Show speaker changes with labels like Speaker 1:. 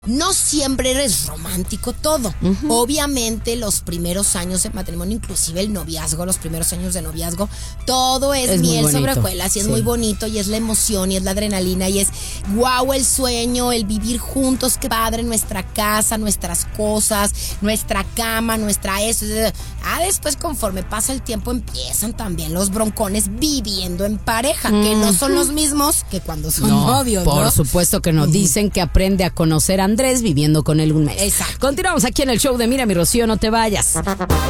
Speaker 1: No siempre eres romántico todo. Obviamente los primeros años de matrimonio, inclusive el noviazgo, los primeros años de noviazgo, todo es miel sobre hojuelas y es muy bonito y es la emoción y es la adrenalina y es guau el sueño, el vivir juntos, qué padre, nuestra casa, nuestras cosas, nuestra cama, nuestra eso. Después conforme pasa el tiempo empiezan también los broncones viviendo en pareja, que no son los mismos que cuando son novios, ¿no?
Speaker 2: Por supuesto que no. Dicen que aprende a conocer a Andrés viviendo con él un mes.
Speaker 1: Exacto.
Speaker 2: Continuamos aquí en el show de Mira mi Rocío, no te vayas.